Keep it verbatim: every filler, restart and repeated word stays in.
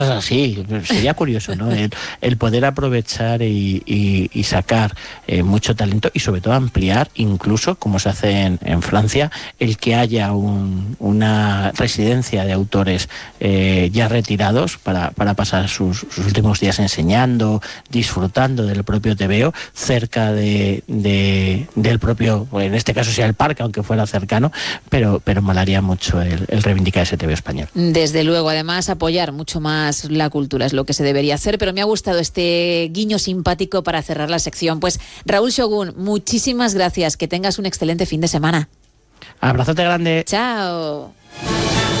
así, sería curioso, ¿no? El, el poder aprovechar y, y, y sacar eh, mucho talento y sobre todo ampliar, incluso como se hace en, en Francia, el que haya un, una residencia de autores eh, ya retirados para, para pasar sus, sus últimos días enseñando, disfrutando del propio tebeo, cerca de, de, del propio, en este caso sea el parque, aunque fuera cercano, pero, pero molaría mucho el, el reivindicar ese tebeo español. Desde luego, además apoyar mucho más la cultura es lo que se debería hacer, pero me ha gustado este guiño simpático para cerrar la sección. Pues Raúl Shogun, muchísimas gracias, que tengas un excelente fin de semana. Abrazote grande. Chao.